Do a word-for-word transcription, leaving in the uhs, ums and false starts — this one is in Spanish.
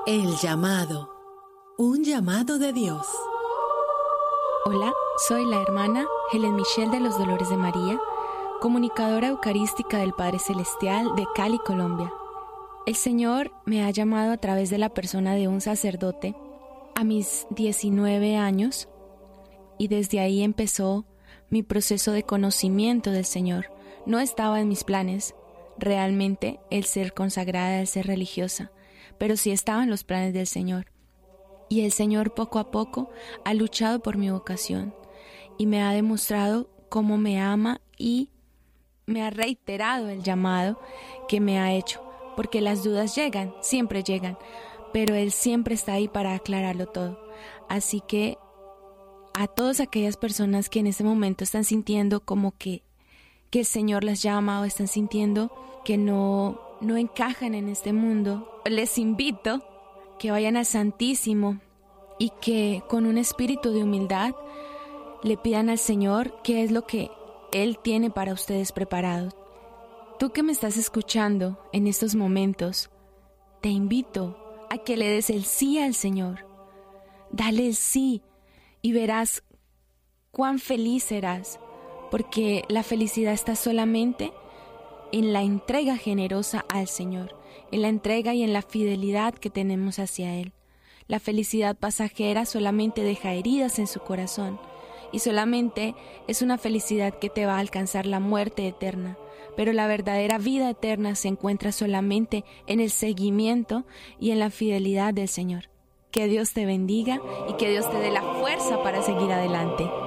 El llamado. Un llamado de Dios. Hola, soy la hermana Helen Michelle de los Dolores de María, comunicadora eucarística del Padre Celestial de Cali, Colombia. El Señor me ha llamado a través de la persona de un sacerdote a mis diecinueve años y desde ahí empezó mi proceso de conocimiento del Señor. No estaba en mis planes realmente el ser consagrada, el ser religiosa, pero sí estaba en los planes del Señor. Y el Señor poco a poco ha luchado por mi vocación y me ha demostrado cómo me ama y me ha reiterado el llamado que me ha hecho, porque las dudas llegan, siempre llegan, pero Él siempre está ahí para aclararlo todo. Así que a todas aquellas personas que en este momento están sintiendo como que, que el Señor las llama o están sintiendo que no, no encajan en este mundo, les invito que vayan al Santísimo y que con un espíritu de humildad le pidan al Señor qué es lo que Él tiene para ustedes preparado. Tú que me estás escuchando en estos momentos, te invito a que le des el sí al Señor. Dale el sí y verás cuán feliz serás, porque la felicidad está solamente en la entrega generosa al Señor, en la entrega y en la fidelidad que tenemos hacia Él. La felicidad pasajera solamente deja heridas en su corazón y solamente es una felicidad que te va a alcanzar la muerte eterna. Pero la verdadera vida eterna se encuentra solamente en el seguimiento y en la fidelidad del Señor. Que Dios te bendiga y que Dios te dé la fuerza para seguir adelante.